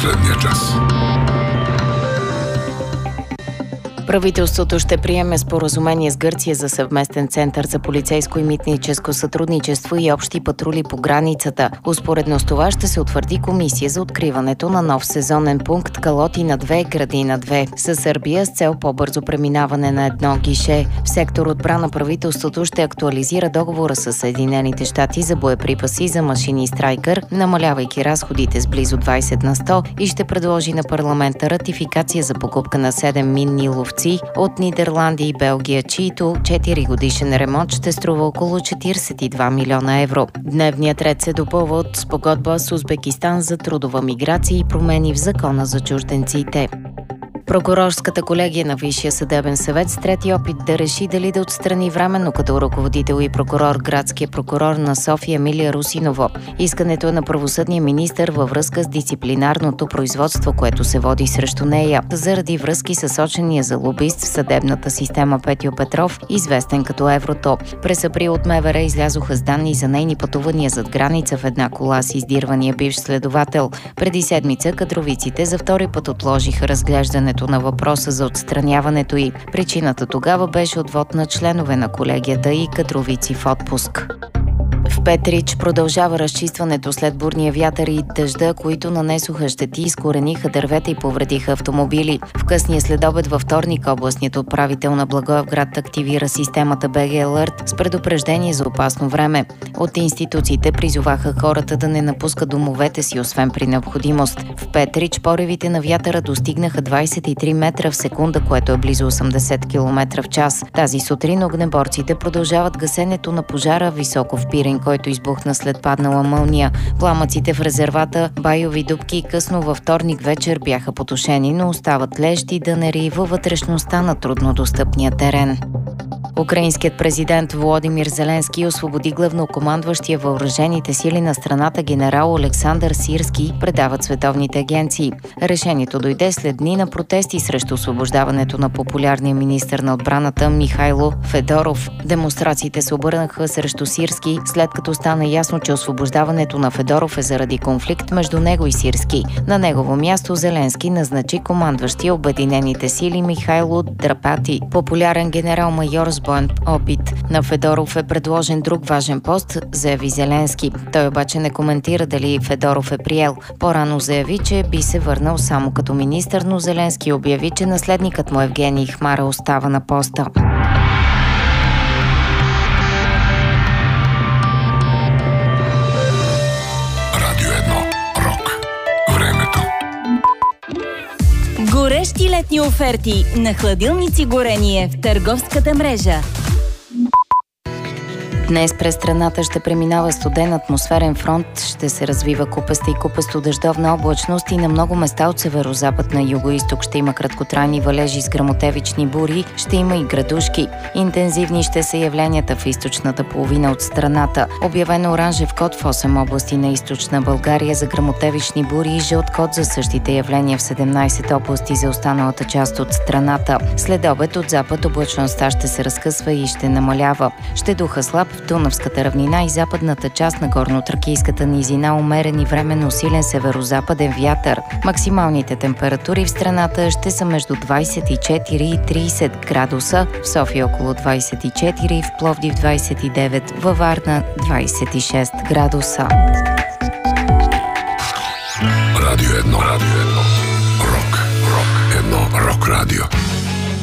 последния час. Правителството ще приеме споразумение с Гърция за съвместен център за полицейско и митническо сътрудничество и общи патрули по границата. Успоредно с това ще се утвърди комисия за откриването на нов сезонен пункт Калотина 2, Градина 2 със Сърбия с цел по-бързо преминаване на едно гише. В сектор отбрана правителството ще актуализира договора с Съединените щати за боеприпаси за машини Страйкър, намалявайки разходите с близо 20 на 100 и ще предложи на парламента ратификация за покупка на 7 минни ловци от Нидерландия и Белгия, чието 4 годишен ремонт ще струва около 42 милиона евро. Дневният ред се допълва от спогодба с Узбекистан за трудова миграция и промени в закона за чужденците. Прокурорската колегия на Висшия съдебен съвет с трети опит да реши дали да отстрани временно като ръководител и прокурор градския прокурор на София Емилия Русинова. Искането е на правосъдния министър във връзка с дисциплинарното производство, което се води срещу нея, заради връзки с сочения за лобист в съдебната система Петьо Петров, известен като Еврото. През април от МВР излязоха с данни за нейни пътувания зад граница в една кола с издирвания бивш следовател. Преди седмица кадровиците за втори път отложиха разглеждането на въпроса за отстраняването й. Причината тогава беше отвод на членове на колегията и кадровици в отпуск. В Петрич продължава разчистването след бурния вятър и дъжда, които нанесоха щети, изкорениха дървета и повредиха автомобили. В късния следобед във вторник областният управител на Благоевград активира системата БГ Alert с предупреждение за опасно време. От институциите призоваха хората да не напускат домовете си, освен при необходимост. В Петрич поревите на вятъра достигнаха 23 метра в секунда, което е близо 80 км в час. Тази сутрин огнеборците продължават гасенето на пожара високо в Пирин, който избухна след паднала мълния. Пламъците в резервата Байови дупки късно във вторник вечер бяха потушени, но остават лещи дънери във вътрешността на труднодостъпния терен. Украинският президент Володимир Зеленски освободи главнокомандващия въоръжените сили на страната генерал Олександър Сирски, предават световните агенции. Решението дойде след дни на протести срещу освобождаването на популярния министър на отбраната Михайло Федоров. Демонстрациите се обърнаха срещу Сирски, след като стана ясно, че освобождаването на Федоров е заради конфликт между него и Сирски. На негово място Зеленски назначи командващия Обединените сили Михайло Драпати, популярен генерал-майор с боен опит. На Федоров е предложен друг важен пост, заяви Зеленски. Той обаче не коментира дали Федоров е приел. По-рано заяви, че би се върнал само като министър, но Зеленски обяви, че наследникът му Евгений Хмара остава на поста. Радио 1. Рок. Времето. Горещи летни оферти на хладилници Горение в търговската мрежа. Днес през страната ще преминава студен атмосферен фронт, ще се развива купеста и купесто-дъждовна облачност и на много места от северозапад на югоизток ще има краткотрайни валежи с гръмотевични бури, ще има и градушки. Интензивни ще са явленията в източната половина от страната. Обявено оранжев код в 8 области на източна България за гръмотевични бури и жълт код за същите явления в 17 области за останалата част от страната. След обед от запад облачността ще се разкъсва и ще намалява. Ще духа слаб в Дунавската равнина и западната част на горно-тракийската низина умерен и временно силен северозападен вятър. Максималните температури в страната ще са между 24 и 30 градуса, в София около 24, в Пловдив 29, във Варна 26 градуса. Радио 1.